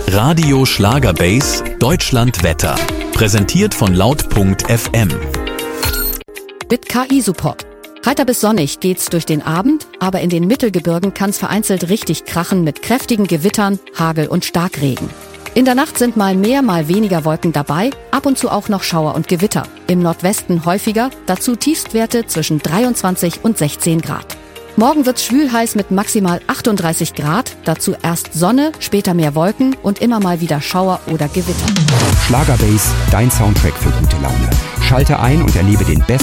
Radio Schlagerbase Deutschland Wetter. Präsentiert von Laut.fm. Mit KI-Support. Heiter bis sonnig geht's durch den Abend, aber in den Mittelgebirgen kann's vereinzelt richtig krachen mit kräftigen Gewittern, Hagel und Starkregen. In der Nacht sind mal mehr, mal weniger Wolken dabei, ab und zu auch noch Schauer und Gewitter. Im Nordwesten häufiger, dazu Tiefstwerte zwischen 23 und 16 Grad. Morgen wird's schwülheiß mit maximal 38 Grad, dazu erst Sonne, später mehr Wolken und immer mal wieder Schauer oder Gewitter. Schlagerbase, dein Soundtrack für gute Laune. Schalte ein und erlebe den besten